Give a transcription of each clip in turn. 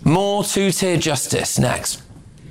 More two-tier justice next.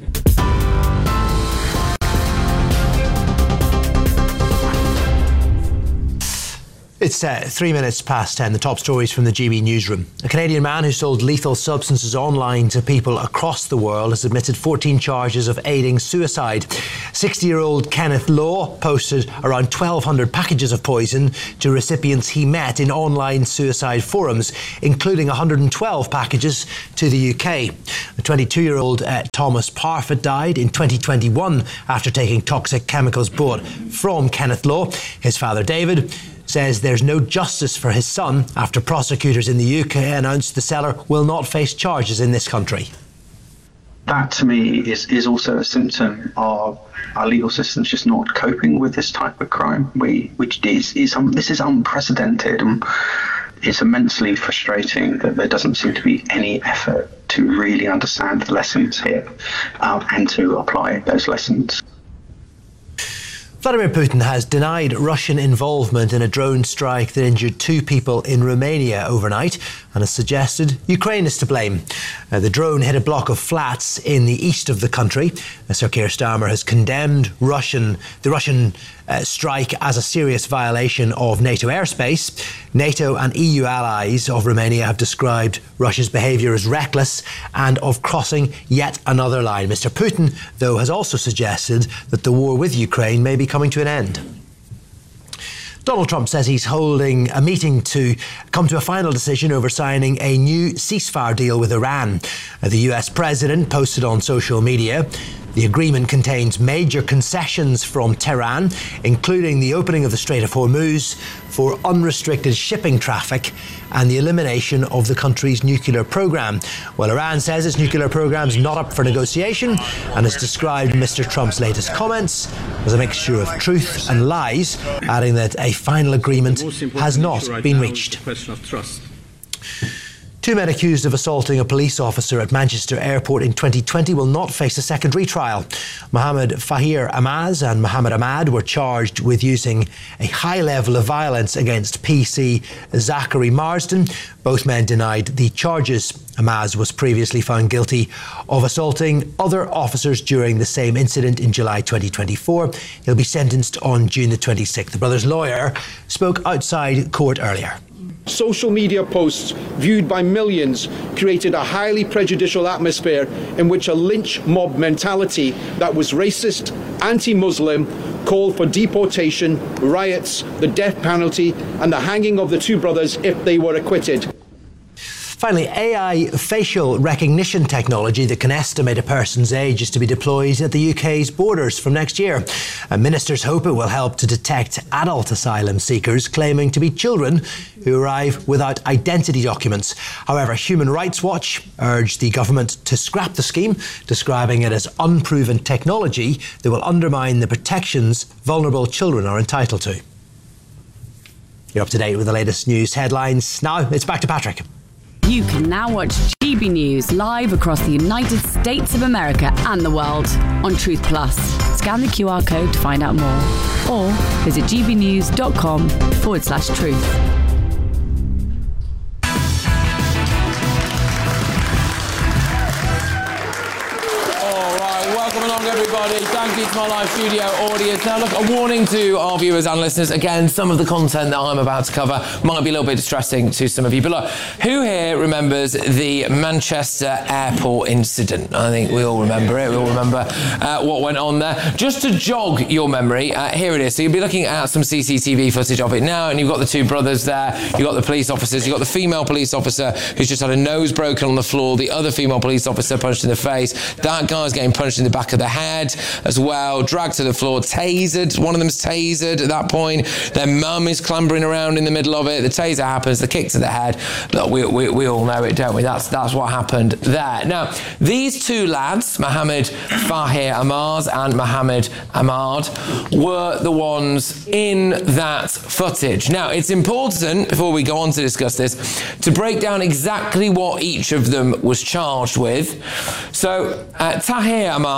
It's 3 minutes past 10. The top stories from the GB newsroom. A Canadian man who sold lethal substances online to people across the world has admitted 14 charges of aiding suicide. 60-year-old Kenneth Law posted around 1,200 packages of poison to recipients he met in online suicide forums, including 112 packages to the UK. The 22-year-old Thomas Parfitt died in 2021 after taking toxic chemicals bought from Kenneth Law. His father, David, says there's no justice for his son after prosecutors in the UK announced the seller will not face charges in this country. That to me is also a symptom of our legal systems just not coping with this type of crime. This is unprecedented, and it's immensely frustrating that there doesn't seem to be any effort to really understand the lessons here and to apply those lessons. Vladimir Putin has denied Russian involvement in a drone strike that injured 2 people in Romania overnight and has suggested Ukraine is to blame. The drone hit a block of flats in the east of the country. Sir Keir Starmer has condemned the Russian strike as a serious violation of NATO airspace. NATO and EU allies of Romania have described Russia's behaviour as reckless and of crossing yet another line. Mr. Putin, though, has also suggested that the war with Ukraine may be coming to an end. Donald Trump says he's holding a meeting to come to a final decision over signing a new ceasefire deal with Iran. The US president posted on social media. The agreement contains major concessions from Tehran, including the opening of the Strait of Hormuz for unrestricted shipping traffic and the elimination of the country's nuclear program. Well, Iran says its nuclear program is not up for negotiation and has described Mr. Trump's latest comments as a mixture of truth and lies, adding that a final agreement has not been reached. 2 men accused of assaulting a police officer at Manchester Airport in 2020 will not face a second retrial. Mohammed Fahir Amaz and Mohammed Ahmad were charged with using a high level of violence against PC Zachary Marsden. Both men denied the charges. Amaz was previously found guilty of assaulting other officers during the same incident in July 2024. He'll be sentenced on June the 26th. The brother's lawyer spoke outside court earlier. Social media posts viewed by millions created a highly prejudicial atmosphere in which a lynch mob mentality that was racist, anti-Muslim, called for deportation, riots, the death penalty, and the hanging of the 2 brothers if they were acquitted. Finally, AI facial recognition technology that can estimate a person's age is to be deployed at the UK's borders from next year. Ministers hope it will help to detect adult asylum seekers claiming to be children who arrive without identity documents. However, Human Rights Watch urged the government to scrap the scheme, describing it as unproven technology that will undermine the protections vulnerable children are entitled to. You're up to date with the latest news headlines. Now, it's back to Patrick. You can now watch GB News live across the United States of America and the world on Truth Plus. Scan the QR code to find out more or visit gbnews.com/truth. Welcome along, everybody. Thank you to my live studio audience. Now, look, a warning to our viewers and listeners. Again, some of the content that I'm about to cover might be a little bit distressing to some of you. But look, who here remembers the Manchester Airport incident? I think we all remember it. We all remember what went on there. Just to jog your memory, here it is. So you'll be looking at some CCTV footage of it now, and you've got the 2 brothers there. You've got the police officers. You've got the female police officer who's just had a nose broken on the floor. The other female police officer punched in the face. That guy's getting punched in the back of the head as well, dragged to the floor, tasered. One of them's tasered at that point. Their mum is clambering around in the middle of it. The taser happens, the kick to the head. Look, we all know it, don't we? That's what happened there. Now, these 2 lads, Mohammed Fahir Amaz and Mohammed Ahmad, were the ones in that footage. Now, it's important, before we go on to discuss this, to break down exactly what each of them was charged with. So, Tahir Amaz, the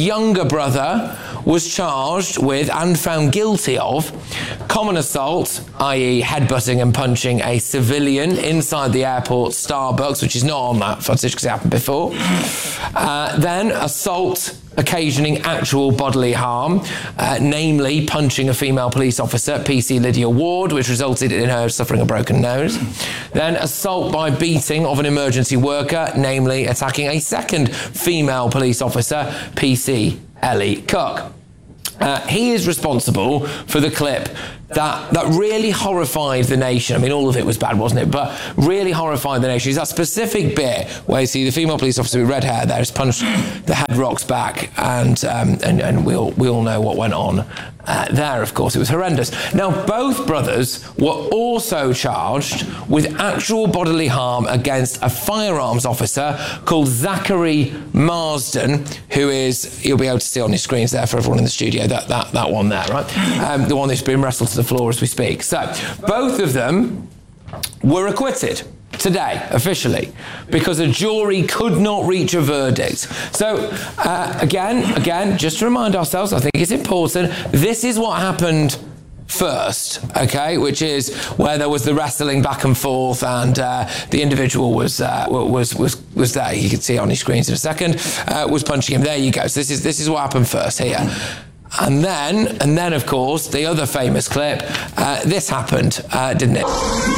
younger brother was charged with and found guilty of common assault, i.e. headbutting and punching a civilian inside the airport Starbucks, which is not on that footage because it happened before. Then assault occasioning actual bodily harm, namely punching a female police officer, PC Lydia Ward, which resulted in her suffering a broken nose. Then assault by beating of an emergency worker, namely attacking a second female police officer, PC Ellie Cook. He is responsible for the clip that really horrified the nation. I mean, all of it was bad, wasn't it? But really horrified the nation. Is that specific bit where you see the female police officer with red hair there has punched the head rocks back, and we all know what went on there. Of course, it was horrendous. Now, both brothers were also charged with actual bodily harm against a firearms officer called Zachary Marsden, who is, you'll be able to see on your screens there for everyone in the studio, that one there, right? The one that's been wrestled to the floor as we speak. So both of them were acquitted today, officially, because a jury could not reach a verdict. So again, just to remind ourselves, I think it's important, this is what happened first, okay, which is where there was the wrestling back and forth, and the individual was there. You can see on your screens in a second. Was punching him. There you go. So this is what happened first here. And then, of course, the other famous clip, this happened, didn't it?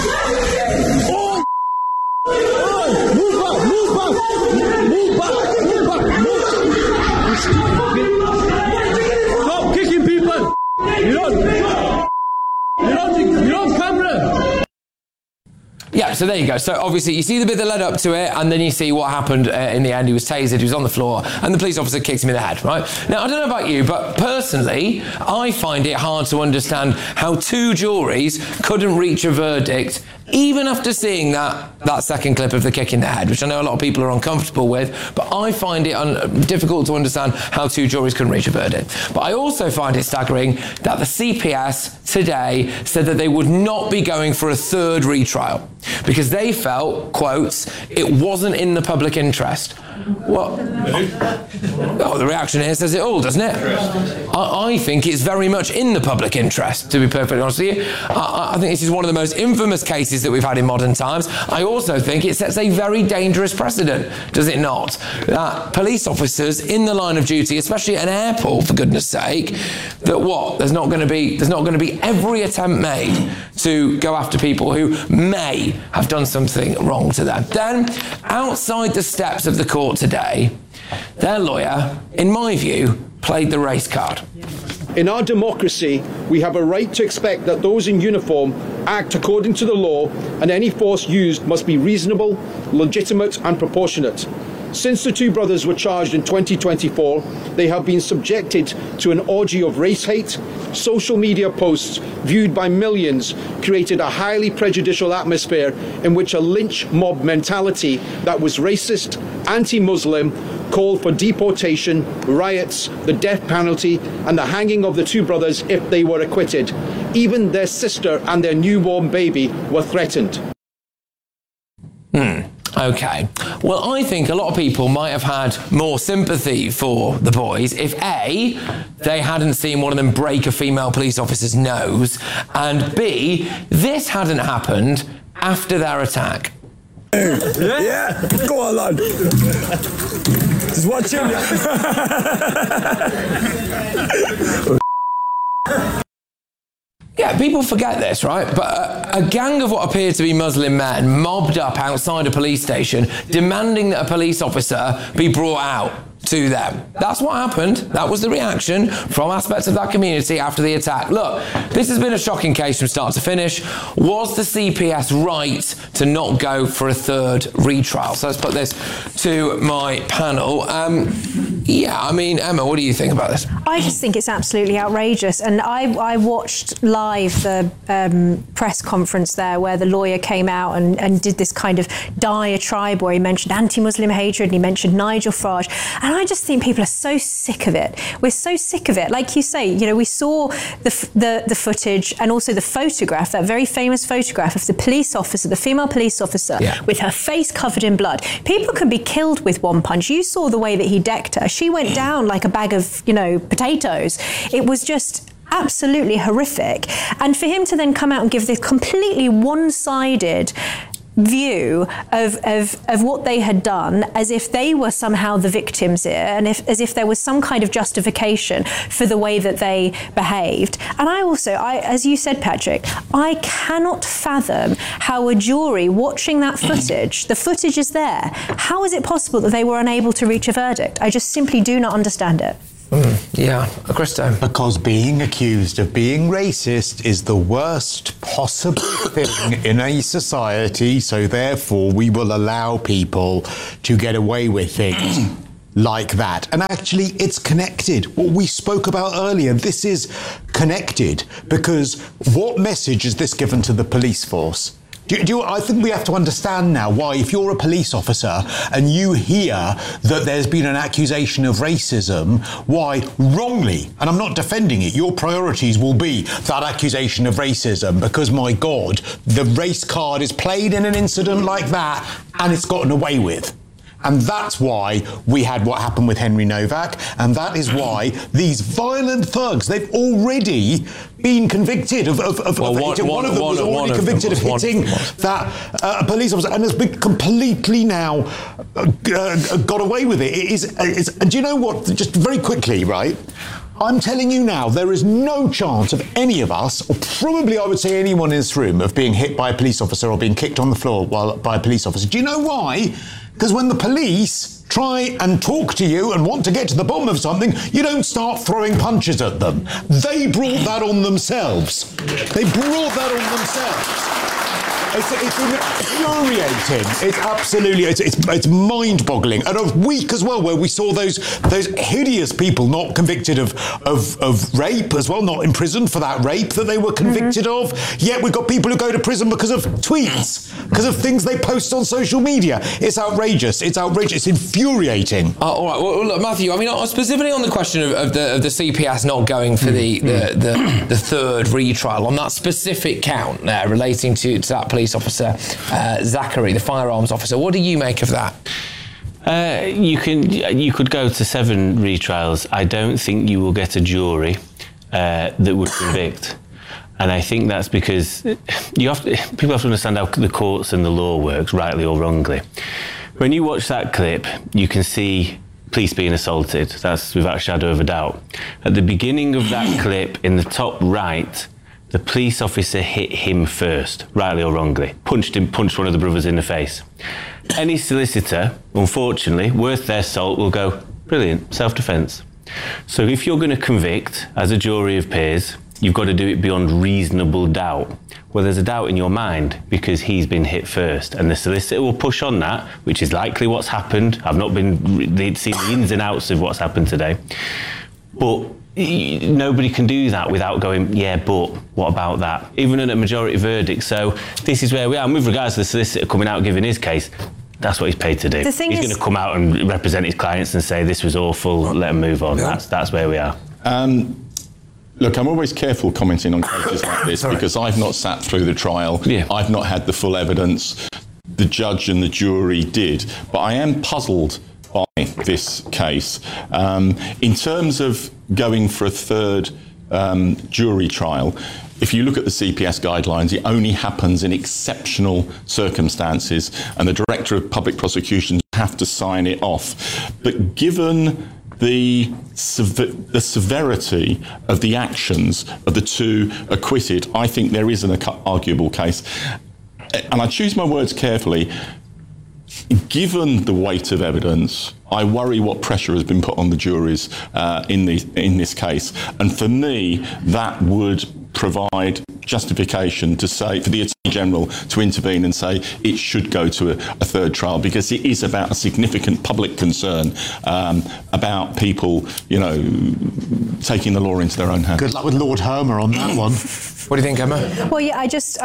Stop kicking people! You're on camera! Yeah, so there you go. So obviously you see the bit that led up to it, and then you see what happened in the end. He was tasered, he was on the floor, and the police officer kicked him in the head, right? Now, I don't know about you, but personally, I find it hard to understand how two juries couldn't reach a verdict even after seeing that second clip of the kick in the head, which I know a lot of people are uncomfortable with, but I find it difficult to understand how two juries couldn't reach a verdict. But I also find it staggering that the CPS today said that they would not be going for a third retrial because they felt, quotes, it wasn't in the public interest. Well, the reaction here says it all, doesn't it? I think it's very much in the public interest, to be perfectly honest with you. I think this is one of the most infamous cases that we've had in modern times. I also think it sets a very dangerous precedent, does it not? That police officers in the line of duty, especially at an airport, for goodness sake, that there's not going to be every attempt made to go after people who may have done something wrong to them. Then, outside the steps of the court today, their lawyer, in my view, played the race card. In our democracy, we have a right to expect that those in uniform act according to the law, and any force used must be reasonable, legitimate, and proportionate. Since the two brothers were charged in 2024, they have been subjected to an orgy of race hate. Social media posts viewed by millions created a highly prejudicial atmosphere in which a lynch mob mentality that was racist, anti-Muslim, called for deportation, riots, the death penalty, and the hanging of the two brothers if they were acquitted. Even their sister and their newborn baby were threatened. Okay. Well, I think a lot of people might have had more sympathy for the boys if A, they hadn't seen one of them break a female police officer's nose, and B, this hadn't happened after their attack. Yeah, go on, lad. Just watch him. Yeah, people forget this, right? But a gang of what appeared to be Muslim men mobbed up outside a police station, demanding that a police officer be brought out to them. That's what happened. That was the reaction from aspects of that community after the attack. Look, this has been a shocking case from start to finish. Was the CPS right to not go for a third retrial? So let's put this to my panel. Yeah, I mean, Emma, what do you think about this? I just think it's absolutely outrageous. And I watched live the press conference there where the lawyer came out and did this kind of diatribe where he mentioned anti-Muslim hatred and he mentioned Nigel Farage. And And I just think people are so sick of it. We're so sick of it. Like you say, you know, we saw the footage and also the photograph, that very famous photograph of the police officer, the female police officer, with her face covered in blood. People can be killed with one punch. You saw the way that he decked her. She went down like a bag of, you know, potatoes. It was just absolutely horrific. And for him to then come out and give this completely one-sided view of what they had done, as if they were somehow the victims here, and as if there was some kind of justification for the way that they behaved. And I as you said, Patrick, I cannot fathom how a jury watching that footage, the footage is there, how is it possible that they were unable to reach a verdict? I just simply do not understand it. Yeah, Christo. Because being accused of being racist is the worst possible thing in a society, so therefore we will allow people to get away with things like that. And actually, it's connected. What we spoke about earlier, this is connected, because what message is this given to the police force? I think we have to understand now why, if you're a police officer and you hear that there's been an accusation of racism, why wrongly, and I'm not defending it, your priorities will be that accusation of racism, because, my God, the race card is played in an incident like that and it's gotten away with. And that's why we had what happened with Henry Novak, and that is why these violent thugs, they've already been convicted of one of them was already convicted of hitting that police officer, and has been completely now got away with it. And do you know what? Just very quickly, right? I'm telling you now, there is no chance of any of us, or probably I would say anyone in this room, of being hit by a police officer or being kicked on the floor by a police officer. Do you know why? Because when the police try and talk to you and want to get to the bottom of something, you don't start throwing punches at them. They brought that on themselves. They brought that on themselves. It's infuriating. It's absolutely, it's mind-boggling. And a week as well, where we saw those hideous people not convicted of rape as well, not imprisoned for that rape that they were convicted of. Yet we've got people who go to prison because of tweets, because of things they post on social media. It's outrageous. It's outrageous. It's infuriating. All right. Well, look, Matthew, I mean, specifically on the question of the CPS not going for the third retrial on that specific count there relating to that police officer, Zachary, the firearms officer. What do you make of that? You could go to 7 retrials. I don't think you will get a jury that would convict. And I think that's because people have to understand how the courts and the law works, rightly or wrongly. When you watch that clip, you can see police being assaulted. That's without a shadow of a doubt. At the beginning of that clip, in the top right, the police officer hit him first, rightly or wrongly. Punched one of the brothers in the face. Any solicitor, unfortunately, worth their salt, will go, brilliant, self-defence. So if you're going to convict as a jury of peers, you've got to do it beyond reasonable doubt. Well, there's a doubt in your mind because he's been hit first, and the solicitor will push on that, which is likely what's happened. I've not seen the ins and outs of what's happened today. But nobody can do that without going, yeah, but what about that? Even in a majority verdict. So this is where we are. And with regards to the solicitor coming out giving his case, that's what he's paid to do. He's going to come out and represent his clients and say this was awful, let him move on. Yeah. That's where we are. Look, I'm always careful commenting on cases like this because I've not sat through the trial. Yeah. I've not had the full evidence. The judge and the jury did. But I am puzzled by this case. In terms of going for a third jury trial, if you look at the CPS guidelines, it only happens in exceptional circumstances, and the Director of Public Prosecutions have to sign it off. But given the severity of the actions of the two acquitted, I think there is an arguable case. And I choose my words carefully. Given the weight of evidence, I worry what pressure has been put on the juries in this case. And for me, that would provide justification to say for the Attorney General to intervene and say it should go to a third trial, because it is about a significant public concern about people, you know, taking the law into their own hands. Good luck with Lord Hermer on that one. What do you think, Emma? Well, yeah, I just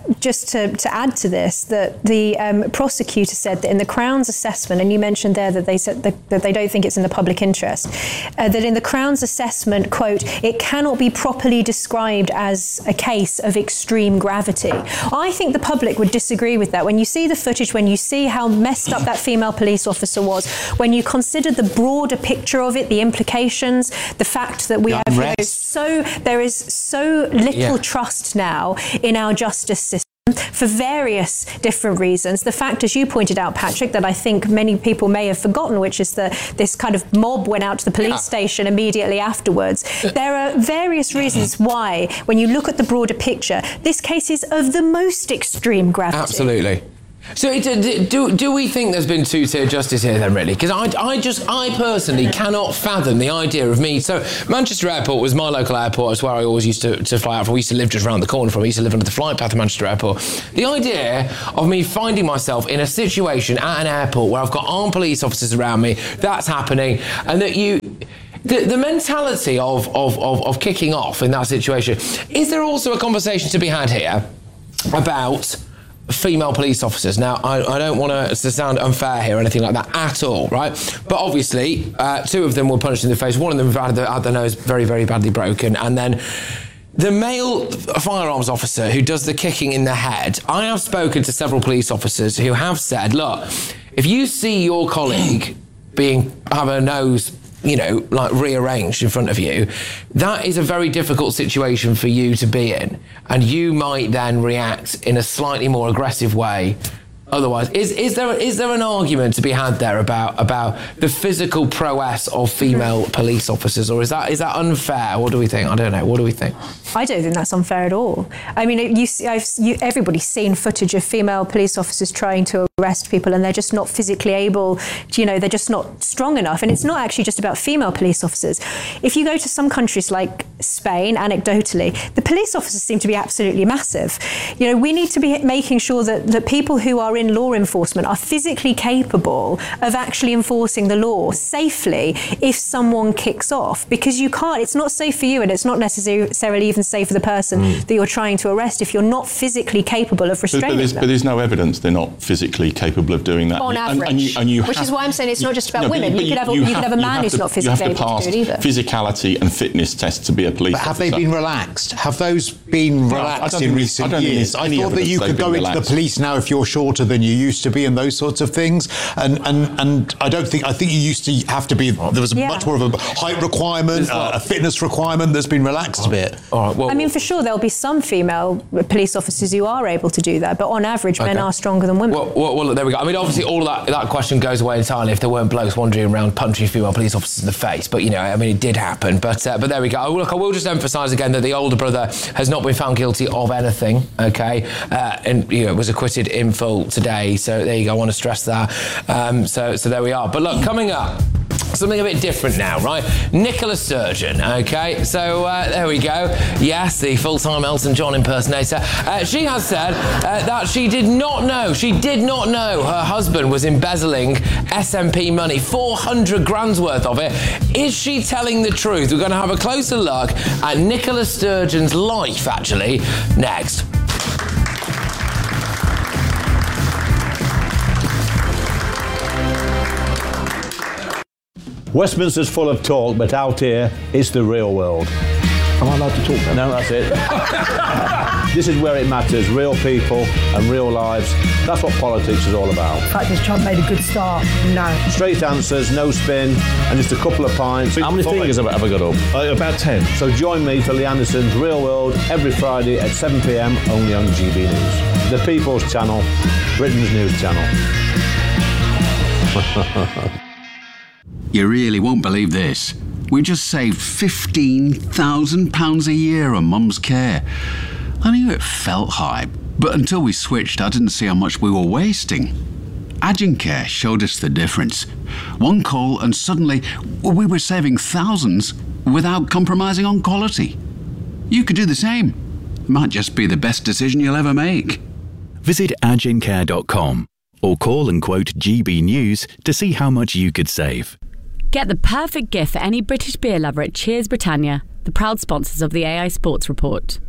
to add to this, that the prosecutor said that in the Crown's assessment, and you mentioned there that they said that they don't think it's in the public interest, that in the Crown's assessment, quote, it cannot be properly described as a case of extreme gravity. I think the public would disagree with that. When you see the footage, when you see how messed up that female police officer was, when you consider the broader picture of it, the implications, the fact that we have, you know, there is so little trust now in our justice system for various different reasons. The fact, as you pointed out, Patrick, that I think many people may have forgotten, which is this kind of mob went out to the police station immediately afterwards. There are various reasons why, when you look at the broader picture, this case is of the most extreme gravity. Absolutely. So do we think there's been two-tier justice here then, really? Because I personally cannot fathom the idea of me. So Manchester Airport was my local airport. It's where I always used to fly out from. We used to live just around the corner from. I used to live under the flight path of Manchester Airport. The idea of me finding myself in a situation at an airport where I've got armed police officers around me, that's happening, and that the mentality of kicking off in that situation. Is there also a conversation to be had here about female police officers? Now, I don't want to sound unfair here or anything like that at all, right? But obviously, two of them were punched in the face. One of them had their nose very, very badly broken. And then the male firearms officer who does the kicking in the head, I have spoken to several police officers who have said, look, if you see your colleague have a nose, you know, like rearranged in front of you, that is a very difficult situation for you to be in, and you might then react in a slightly more aggressive way. Otherwise, is there an argument to be had there about the physical prowess of female police officers, or is that unfair? What do we think? I don't know. What do we think? I don't think that's unfair at all. I mean, everybody's seen footage of female police officers trying to arrest people, and they're just not physically able to, you know, they're just not strong enough. And it's not actually just about female police officers. If you go to some countries like Spain, anecdotally, the police officers seem to be absolutely massive. You know, we need to be making sure that people who are in law enforcement are physically capable of actually enforcing the law safely if someone kicks off, because you can't, it's not safe for you, and it's not necessarily even safe for the person that you're trying to arrest if you're not physically capable of restraining them. But there's no evidence they're not physically capable of doing that. On average. Which is why I'm saying it's not just about women. You could have a man who's not physically able to do it either. Physicality and fitness tests to be a police officer. But have they been relaxed? Have those been relaxed in recent years? I thought that you could go into the police now if you're shorter than you used to be, and those sorts of things. And I think you used to have to be. There was much more of a height requirement, a fitness requirement that's been relaxed a bit. All right, well, I mean, for sure, there'll be some female police officers who are able to do that, but on average, men are stronger than women. Well, look, there we go. I mean, obviously, all of that question goes away entirely if there weren't blokes wandering around punching female police officers in the face. But, you know, I mean, it did happen. But there we go. Look, I will just emphasise again that the older brother has not been found guilty of anything, okay? And, you know, was acquitted in full today. So there you go. I want to stress that. So there we are. But look, coming up, something a bit different now, right? Nicola Sturgeon, okay? So there we go. Yes, the full-time Elton John impersonator. She has said that she did not know her husband was embezzling SNP money, 400 grand's worth of it. Is she telling the truth? We're going to have a closer look at Nicola Sturgeon's life, actually, next. Westminster's full of talk, but out here, it's the real world. Am I allowed to talk then? No, that's it. This is where it matters, real people and real lives. That's what politics is all about. In fact, has Trump made a good start? No. Straight answers, no spin, and just a couple of pints. How many fingers have I got up? About 10. So join me for Lee Anderson's Real World every Friday at 7 p.m, only on GB News. The People's Channel, Britain's news channel. You really won't believe this. We just saved £15,000 a year on Mum's care. I knew it felt high, but until we switched, I didn't see how much we were wasting. Agencare showed us the difference. One call and suddenly we were saving thousands without compromising on quality. You could do the same. Might just be the best decision you'll ever make. Visit agincare.com or call and quote GB News to see how much you could save. Get the perfect gift for any British beer lover at Cheers Britannia, the proud sponsors of the AI Sports Report.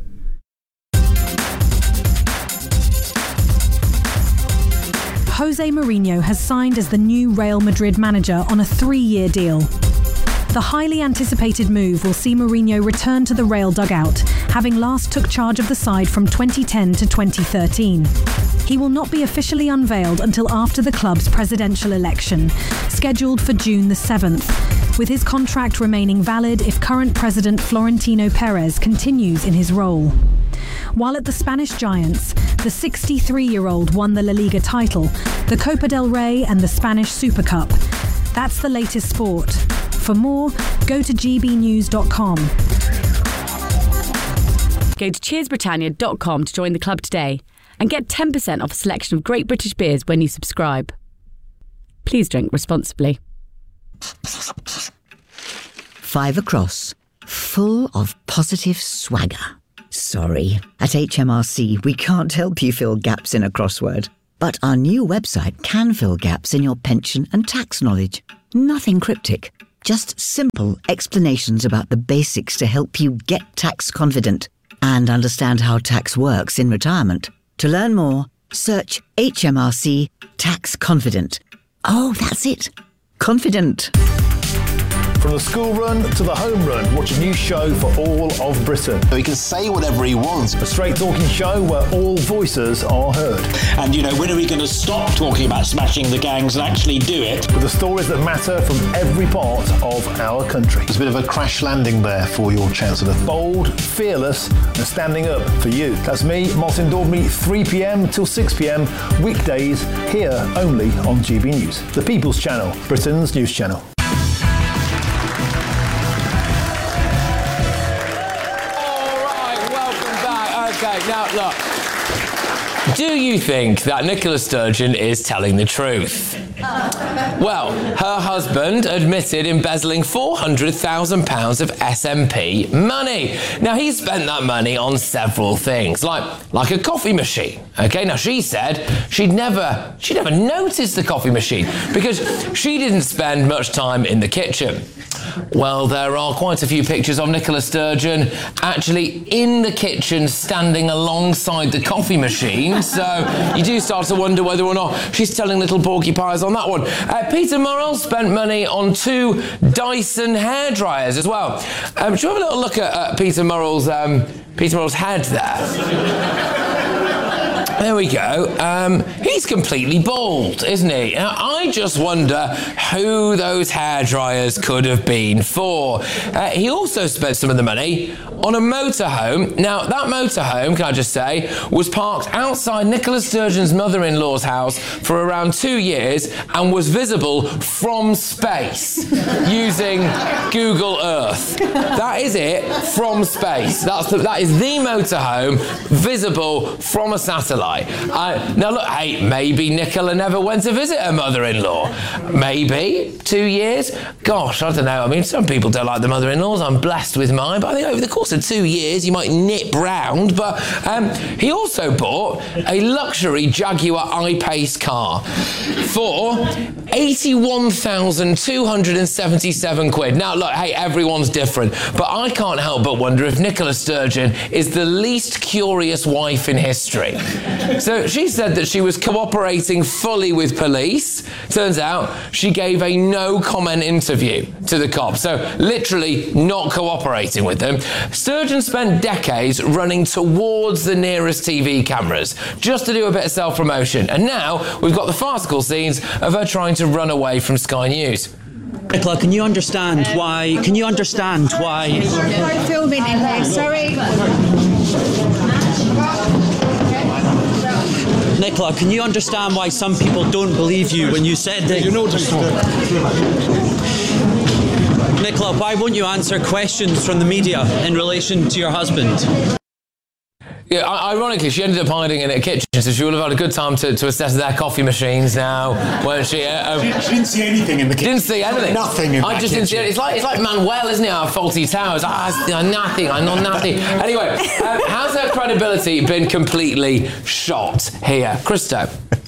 Jose Mourinho has signed as the new Real Madrid manager on a 3-year deal. The highly anticipated move will see Mourinho return to the Real dugout, having last took charge of the side from 2010 to 2013. He will not be officially unveiled until after the club's presidential election, scheduled for June the 7th, with his contract remaining valid if current president Florentino Perez continues in his role. While at the Spanish Giants, the 63-year-old won the La Liga title, the Copa del Rey and the Spanish Super Cup. That's the latest sport. For more, go to gbnews.com. Go to cheersbritannia.com to join the club today and get 10% off a selection of great British beers when you subscribe. Please drink responsibly. 5 across, full of positive swagger. Sorry, at HMRC we can't help you fill gaps in a crossword. But our new website can fill gaps in your pension and tax knowledge. Nothing cryptic, just simple explanations about the basics to help you get tax confident and understand how tax works in retirement. To learn more, search HMRC Tax Confident. Oh, that's it. Confident. From the school run to the home run, watch a new show for all of Britain. He can say whatever he wants. A straight talking show where all voices are heard. And, when are we going to stop talking about smashing the gangs and actually do it? With the stories that matter from every part of our country. There's a bit of a crash landing there for your Chancellor. Bold, fearless, and standing up for you. That's me, Martin Daubney, 3 p.m. till 6 p.m. weekdays, here only on GB News. The People's Channel, Britain's news channel. Okay, now look. Do you think that Nicola Sturgeon is telling the truth? Well, her husband admitted embezzling £400,000 of SNP money. Now, he spent that money on several things, like a coffee machine. Okay, now she said she'd never noticed the coffee machine because she didn't spend much time in the kitchen. Well, there are quite a few pictures of Nicola Sturgeon actually in the kitchen standing alongside the coffee machine, so you do start to wonder whether or not she's telling little porcupines on that one. Peter Murrell spent money on 2 Dyson hairdryers as well. Should we have a little look at Peter Murrell's head there? There we go. He's completely bald, isn't he? Now, I just wonder who those hairdryers could have been for. He also spent some of the money on a motorhome. Now, that motorhome, can I just say, was parked outside Nicola Sturgeon's mother-in-law's house for around 2 years and was visible from space using Google Earth. That is it, from space. That is the motorhome visible from a satellite. Now look, hey, maybe Nicola never went to visit her mother-in-law. Maybe 2 years? Gosh, I don't know. I mean, some people don't like the mother-in-laws. I'm blessed with mine, but I think over the course of 2 years, you might nip round. But he also bought a luxury Jaguar I-Pace car for £81,277. Now look, hey, everyone's different, but I can't help but wonder if Nicola Sturgeon is the least curious wife in history. So she said that she was cooperating fully with police. Turns out she gave a no-comment interview to the cops, so literally not cooperating with them. Sturgeon spent decades running towards the nearest TV cameras just to do a bit of self-promotion, and now we've got the farcical scenes of her trying to run away from Sky News. Nicola, can you understand why? I'm filming in here, sorry. Nicola, can you understand why some people don't believe you when you said that? Nicola, why won't you answer questions from the media in relation to your husband? Yeah, ironically, she ended up hiding in a kitchen, so she would have had a good time to assess their coffee machines now, weren't she? She didn't see anything in the kitchen. Didn't see anything. Nothing in I just didn't see it. It's like Manuel, isn't it? Our Faulty Towers. Nothing. I know nothing. Anyway, how's her credibility been completely shot here? Christo?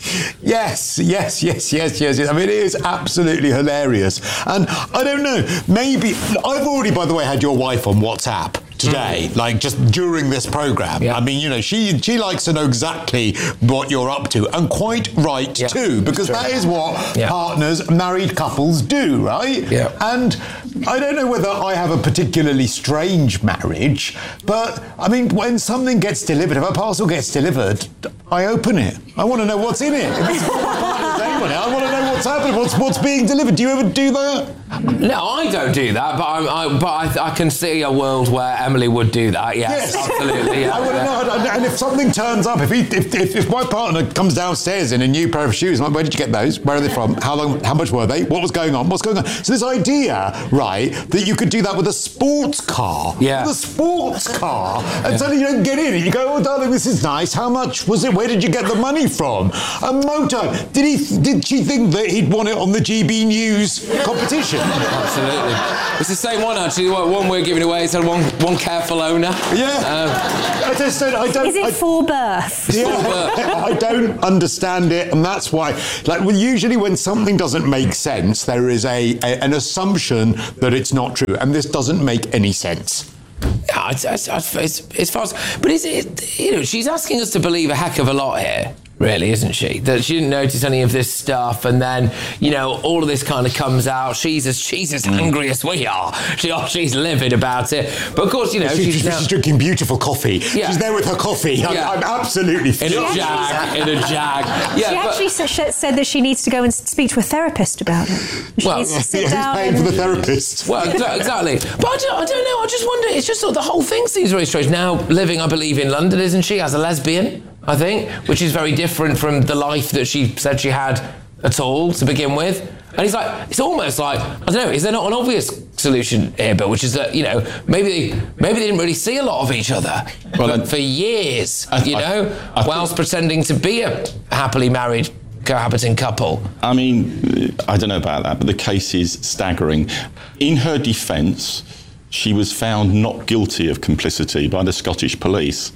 Yes. I mean, it is absolutely hilarious. And I don't know, maybe... I've already, by the way, had your wife on WhatsApp today, like just during this programme. I mean, you know, she likes to know exactly what you're up to, and quite right too, because that is what partners, married couples do, right? Yeah. And I don't know whether I have a particularly strange marriage, but I mean, when something gets delivered, if a parcel gets delivered, I open it. I want to know what's in it. If it's not my partner's name on it, I want to know what's happening, what's being delivered. Do you ever do that? No, I don't do that, but I can see a world where Emily would do that. Yes. Absolutely. Yeah. I want to know, and if something turns up, if my partner comes downstairs in a new pair of shoes, I'm like, where did you get those? Where are they from? How long? How much were they? What was going on? What's going on? So this idea, right, that you could do that with a sports car. Yeah. With a sports car, and suddenly you don't get in it. You go, oh darling, this is nice. How much was it? Where did you get the money from? A motor. Did she think that he'd won it on the GB News competition? Absolutely. It's the same one, actually. One we're giving away is one careful owner. Yeah. I don't... Is it for birth? I don't understand it, and that's why. Like, usually when something doesn't make sense, there is an assumption that it's not true, and this doesn't make any sense. Yeah, it's far as... But is it... You know, she's asking us to believe a heck of a lot here. Really, isn't she? That she didn't notice any of this stuff, and then, you know, all of this kind of comes out. She's as angry as we are. She's livid about it. But of course, you know, she's drinking beautiful coffee. Yeah. She's there with her coffee. Yeah. I'm absolutely in a jag. Yeah, she actually said that she needs to go and speak to a therapist about it. She needs to sit down. Who's paying for the therapist? Well, exactly. But I don't know. I just wonder. It's just sort of the whole thing seems very strange. Now living, I believe, in London, isn't she, as a lesbian? I think, which is very different from the life that she said she had at all to begin with. And he's like, it's almost like, I don't know, is there not an obvious solution here, Bill, which is that, you know, maybe they didn't really see a lot of each other for years, whilst pretending to be a happily married cohabiting couple. I mean, I don't know about that, but the case is staggering. In her defence, she was found not guilty of complicity by the Scottish police.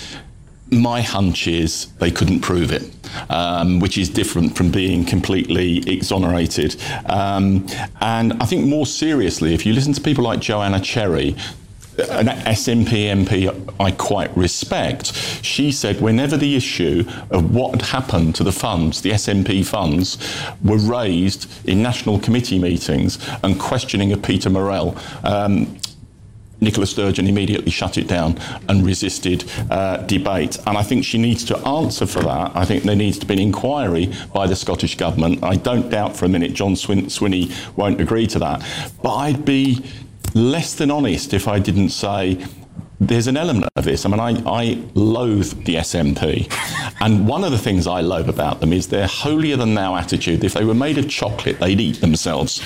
My hunch is they couldn't prove it, which is different from being completely exonerated. And I think more seriously, if you listen to people like Joanna Cherry, an SNP MP I quite respect, she said whenever the issue of what had happened to the funds, the SNP funds, were raised in national committee meetings and questioning of Peter Morrell, Nicola Sturgeon immediately shut it down and resisted debate. And I think she needs to answer for that. I think there needs to be an inquiry by the Scottish Government. I don't doubt for a minute John Swinney won't agree to that. But I'd be less than honest if I didn't say there's an element of this. I mean, I loathe the SNP. And one of the things I loathe about them is their holier-than-thou attitude. If they were made of chocolate, they'd eat themselves.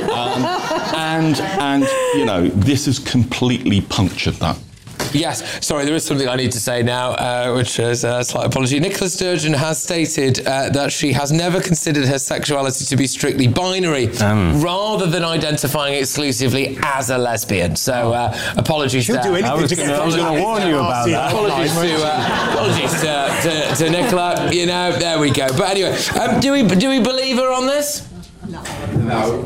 And you know, this has completely punctured that. Yes, sorry, there is something I need to say now, which is a slight apology. Nicola Sturgeon has stated that she has never considered her sexuality to be strictly binary, rather than identifying exclusively as a lesbian. So, apologies there. I was going to warn you about that. Apologies to Nicola. You know, there we go. But anyway, do we believe her on this? No.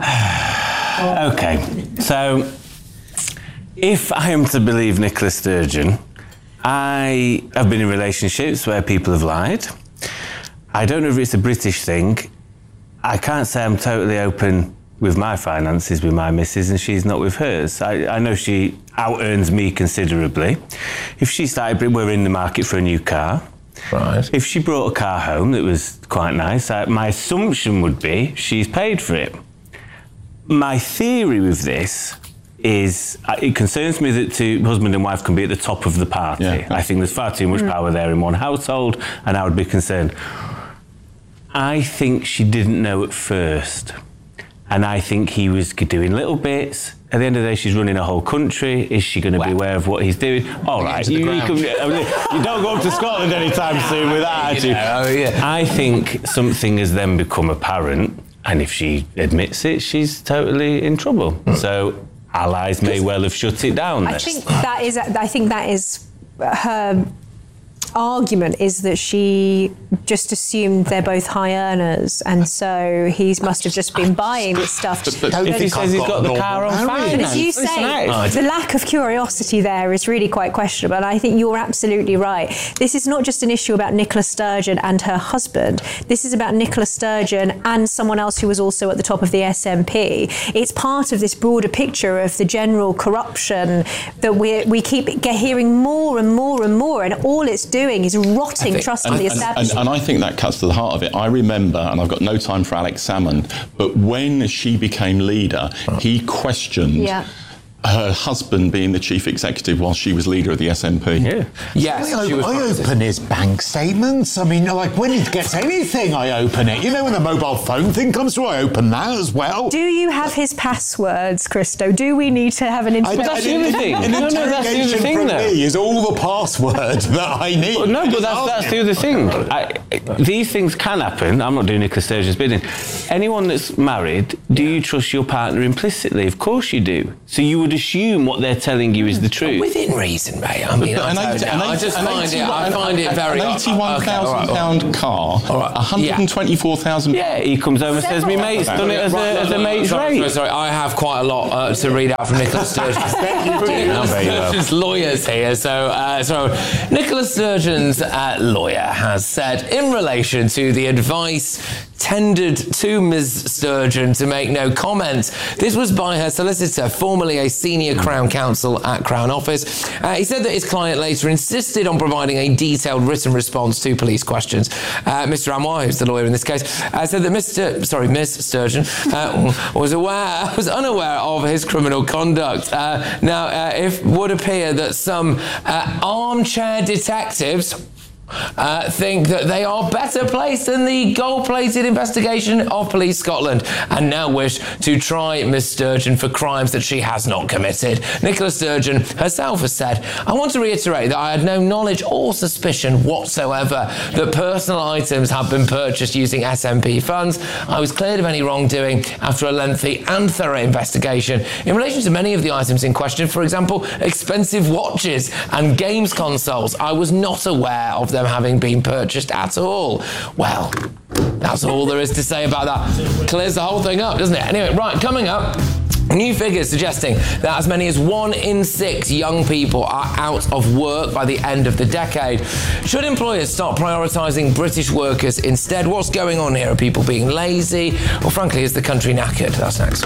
Okay, so if I am to believe Nicola Sturgeon, I have been in relationships where people have lied. I don't know if it's a British thing. I can't say I'm totally open with my finances with my missus and she's not with hers. I know she out-earns me considerably. If she started, we're in the market for a new car. Right. If she brought a car home that was quite nice, my assumption would be she's paid for it. My theory with this is it concerns me that two husband and wife can be at the top of the party. Yeah. I think there's far too much power there in one household, and I would be concerned. I think she didn't know at first, and I think he was doing little bits, At the end of the day, she's running a whole country. Is she going to be aware of what he's doing? All right, you don't go up to Scotland anytime soon with that attitude. I think something has then become apparent, and if she admits it, she's totally in trouble. So allies may well have shut it down. I think that is her argument, is that she just assumed they're both high earners, and so he must have just been buying this stuff. If he says he's got the car on finance, but as you say, the lack of curiosity there is really quite questionable, and I think you're absolutely right. This is not just an issue about Nicola Sturgeon and her husband. This is about Nicola Sturgeon and someone else who was also at the top of the SNP. It's part of this broader picture of the general corruption that we keep hearing more and more and more, and all it's doing is rotting trust in the establishment. And I think that cuts to the heart of it. I remember, and I've got no time for Alex Salmond, but when she became leader, he questioned her husband being the chief executive while she was leader of the SNP. Yes, I open his bank statements. I mean, like, when he gets anything, I open it. You know, when the mobile phone thing comes through, I open that as well. Do you have his passwords, Christo? Do we need to have an inspection? That's the other thing. That's the other thing, from me is all the password that I need. But no, but that's the other thing. These things can happen. I'm not doing Nicola Sturgeon's bidding. Anyone that's married, do you trust your partner implicitly? Of course you do. So you would assume what they're telling you is the truth. Within reason, mate. I mean, I find it very... An £81,000 car, £124,000... Yeah, he comes over and says, me mate's done it as a mate's rate. Sorry, I have quite a lot to read out from Nicola Sturgeon's lawyers here. So Nicola Sturgeon's lawyer has said, in relation to the advice tendered to Ms. Sturgeon to make no comment, this was by her solicitor, formerly a senior Crown Counsel at Crown Office. He said that his client later insisted on providing a detailed written response to police questions. Mr. Amoy, who's the lawyer in this case, said that Ms. Sturgeon was unaware of his criminal conduct. It would appear that some armchair detectives think that they are better placed than the gold-plated investigation of Police Scotland, and now wish to try Miss Sturgeon for crimes that she has not committed. Nicola Sturgeon herself has said, I want to reiterate that I had no knowledge or suspicion whatsoever that personal items have been purchased using SNP funds. I was cleared of any wrongdoing after a lengthy and thorough investigation. In relation to many of the items in question, for example, expensive watches and games consoles, I was not aware of them having been purchased at all. Well, that's all there is to say about that. Clears the whole thing up, doesn't it? Anyway, right, coming up, new figures suggesting that as many as 1 in 6 young people are out of work by the end of the decade. Should employers start prioritising British workers instead? What's going on here? Are people being lazy? Or frankly, is the country knackered? That's next.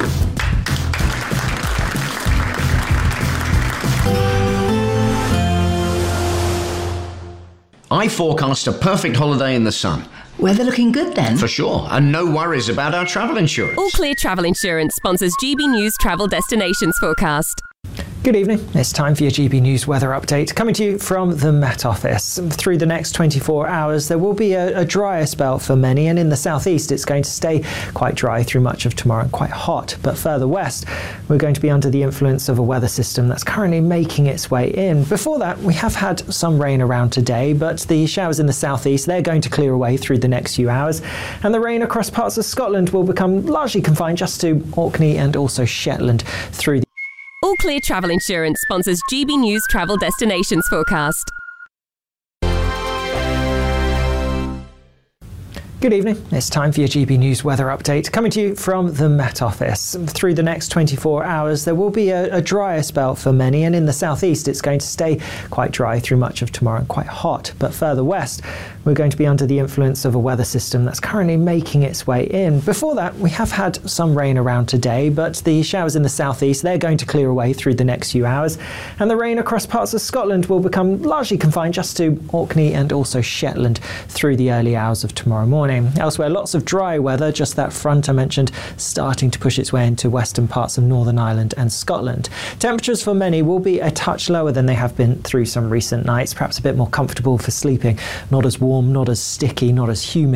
I forecast a perfect holiday in the sun. Weather looking good then? For sure, and no worries about our travel insurance. All Clear Travel Insurance sponsors GB News Travel Destinations Forecast. Good evening. It's time for your GB News weather update, coming to you from the Met Office. Through the next 24 hours, there will be a drier spell for many, and in the southeast, it's going to stay quite dry through much of tomorrow and quite hot. But further west, we're going to be under the influence of a weather system that's currently making its way in. Before that, we have had some rain around today, but the showers in the southeast, they're going to clear away through the next few hours, and the rain across parts of Scotland will become largely confined just to Orkney and also Shetland through the... All Clear Travel Insurance sponsors GB News Travel Destinations Forecast. Good evening. It's time for your GB News weather update, coming to you from the Met Office. Through the next 24 hours, there will be a drier spell for many, and in the southeast, it's going to stay quite dry through much of tomorrow and quite hot. But further west, we're going to be under the influence of a weather system that's currently making its way in. Before that, we have had some rain around today, but the showers in the southeast, they're going to clear away through the next few hours, and the rain across parts of Scotland will become largely confined just to Orkney and also Shetland through the early hours of tomorrow morning. Elsewhere, lots of dry weather, just that front I mentioned starting to push its way into western parts of Northern Ireland and Scotland. Temperatures for many will be a touch lower than they have been through some recent nights, perhaps a bit more comfortable for sleeping, not as warm, not as sticky, not as humid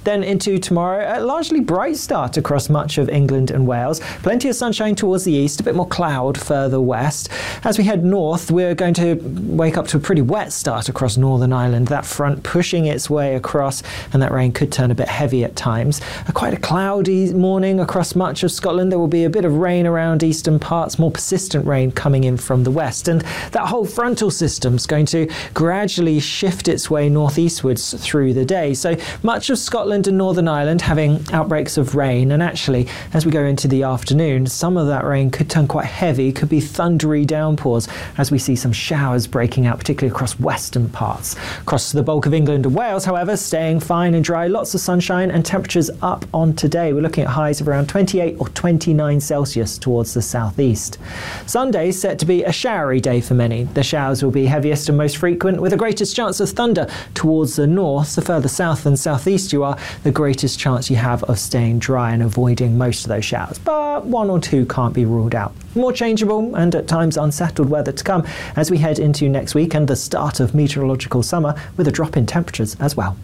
Then into tomorrow, a largely bright start across much of England and Wales. Plenty of sunshine towards the east, a bit more cloud further west. As we head north, we're going to wake up to a pretty wet start across Northern Ireland. That front pushing its way across, and that rain could turn a bit heavy at times. Quite a cloudy morning across much of Scotland. There will be a bit of rain around eastern parts, more persistent rain coming in from the west. And that whole frontal system's going to gradually shift its way northeastwards through the day. So much of Scotland and Northern Ireland having outbreaks of rain. And actually, as we go into the afternoon, some of that rain could turn quite heavy, could be thundery downpours as we see some showers breaking out, particularly across western parts. Across the bulk of England and Wales, however, staying fine and dry, lots of sunshine and temperatures up on today. We're looking at highs of around 28 or 29 Celsius towards the southeast. Sunday is set to be a showery day for many. The showers will be heaviest and most frequent, with the greatest chance of thunder towards the north. The further south and southeast you are, the greatest chance you have of staying dry and avoiding most of those showers. But one or two can't be ruled out. More changeable and at times unsettled weather to come as we head into next week and the start of meteorological summer, with a drop in temperatures as well.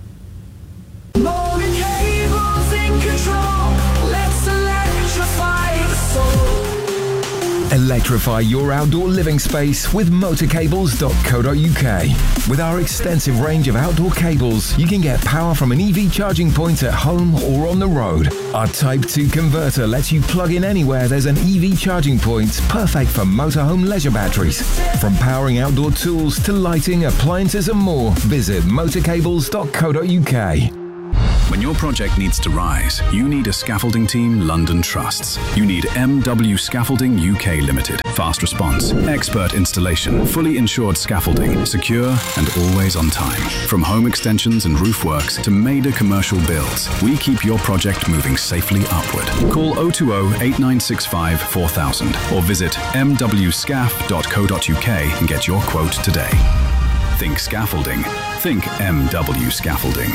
Electrify your outdoor living space with motorcables.co.uk. With our extensive range of outdoor cables, you can get power from an EV charging point at home or on the road. Our Type 2 converter lets you plug in anywhere there's an EV charging point, perfect for motorhome leisure batteries. From powering outdoor tools to lighting, appliances and more, visit motorcables.co.uk. When your project needs to rise, you need a scaffolding team London trusts. You need MW Scaffolding UK Limited. Fast response, expert installation, fully insured scaffolding, secure and always on time. From home extensions and roof works to major commercial builds, we keep your project moving safely upward. Call 020 8965 4000 or visit mwscaf.co.uk and get your quote today. Think scaffolding. Think MW Scaffolding.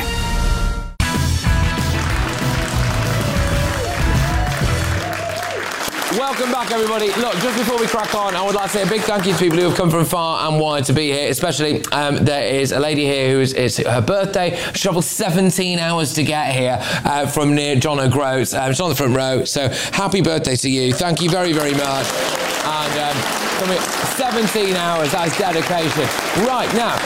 Welcome back, everybody. Look, just before we crack on, I would like to say a big thank you to people who have come from far and wide to be here, especially there is a lady here it's her birthday. She travelled 17 hours to get here from near John O'Groats. She's on the front row, so happy birthday to you. Thank you very, very much. And 17 hours, that's dedication. Right, now,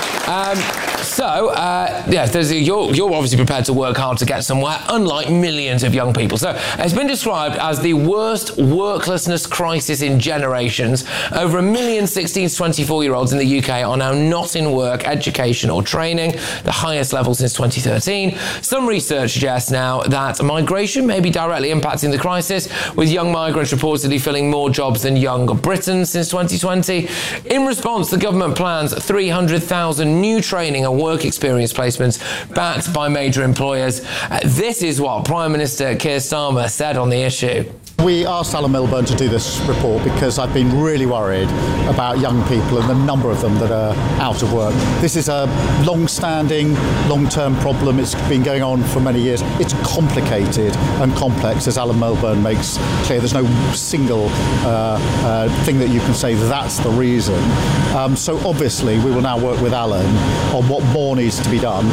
you're obviously prepared to work hard to get somewhere, unlike millions of young people. So it's been described as the worst worklessness crisis in generations. Over 1 million 16 to 24-year-olds in the UK are now not in work, education or training, the highest level since 2013. Some research suggests now that migration may be directly impacting the crisis, with young migrants reportedly filling more jobs than young Britons since 2020. In response, the government plans 300,000 new training and work experience placements backed by major employers. This is what Prime Minister Keir Starmer said on the issue. We asked Alan Milburn to do this report because I've been really worried about young people and the number of them that are out of work. This is a long-standing, long-term problem. It's been going on for many years. It's complicated and complex, as Alan Milburn makes clear. There's no single thing that you can say that's the reason. So obviously we will now work with Alan on what more needs to be done.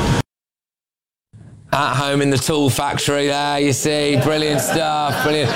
At home in the tool factory there, you see. Brilliant stuff, brilliant.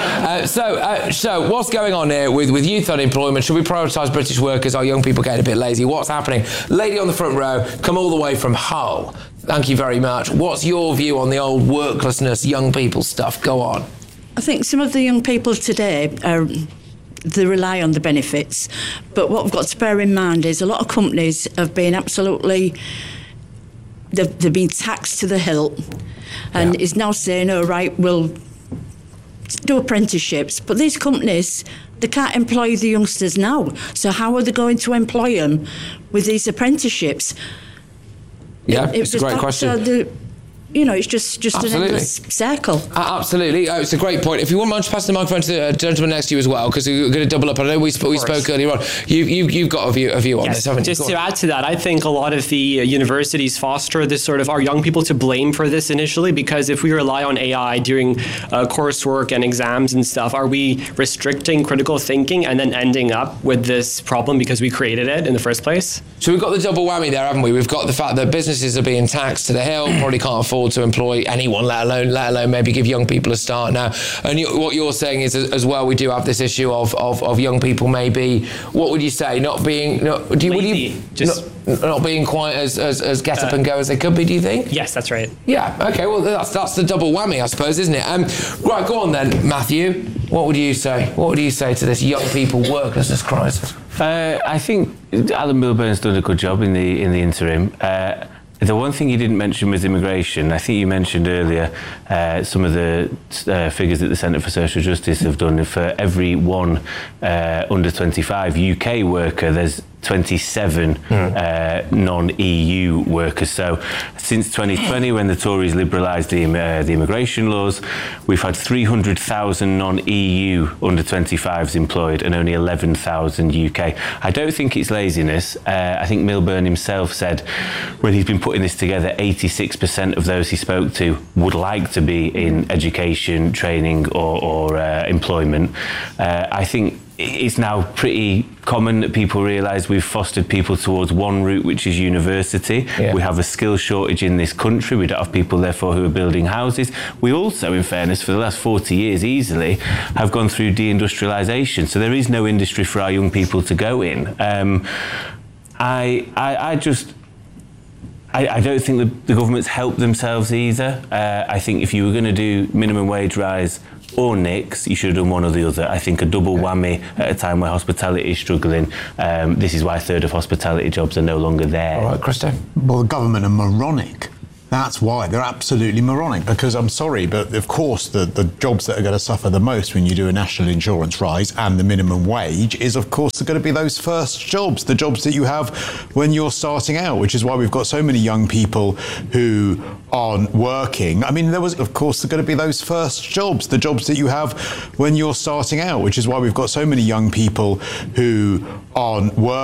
So what's going on here with youth unemployment? Should we prioritise British workers? Are young people getting a bit lazy? What's happening? Lady on the front row, come all the way from Hull. Thank you very much. What's your view on the old worklessness, young people stuff? Go on. I think some of the young people today they rely on the benefits, but what we've got to bear in mind is a lot of companies have been absolutely... They've been taxed to the hilt, and is now saying, "Oh right, we'll do apprenticeships." But these companies, they can't employ the youngsters now. So how are they going to employ them with these apprenticeships? Yeah, it's a great question. It's just an endless circle. Absolutely. It's a great point. If you wouldn't mind just passing the microphone to the gentleman next to you as well, because we're going to double up. I know we spoke earlier on. You've got a view on this, haven't you? Just to add to that, I think a lot of the universities foster this sort of our young people to blame for this initially, because if we rely on AI during coursework and exams and stuff, are we restricting critical thinking and then ending up with this problem because we created it in the first place? So we've got the double whammy there, haven't we? We've got the fact that businesses are being taxed to the hill, probably can't afford afford to employ anyone, let alone maybe give young people a start now. And what you're saying is as well, we do have this issue of young people maybe, what would you say, not being quite as get up and go as they could be, do you think? Yes, that's right. Yeah, okay, well that's the double whammy, I suppose, isn't it? Right, go on then, Matthew. What would you say? What would you say to this young people worklessness crisis? I think Alan Milburn's done a good job in the interim. The one thing you didn't mention was immigration. I think you mentioned earlier some of the figures that the Centre for Social Justice have done. For every one under 25 UK worker, there's 27 non-EU workers. So since 2020, when the Tories liberalised the immigration laws, we've had 300,000 non-EU under 25s employed and only 11,000 UK. I don't think it's laziness. I think Milburn himself said when he's been putting this together, 86% of those he spoke to would like to be in education, training or employment. I think it's now pretty common that people realise we've fostered people towards one route, which is university. Yeah. We have a skill shortage in this country. We don't have people, therefore, who are building houses. We also, in fairness, for the last 40 years easily, have gone through deindustrialisation. So there is no industry for our young people to go in. I don't think the government's helped themselves either. I think if you were going to do minimum wage rise or NICs, you should have done one or the other. I think a double whammy at a time where hospitality is struggling. This is why a third of hospitality jobs are no longer there. All right, Christo. Well, the government are moronic. That's why. They're absolutely moronic, because I'm sorry, but of course the jobs that are going to suffer the most when you do a national insurance rise and the minimum wage is, of course, going to be those first jobs, the jobs that you have when you're starting out, which is why we've got so many young people who aren't working. I mean, of course, going to be those first jobs, the jobs that you have when you're starting out, which is why we've got so many young people who aren't working.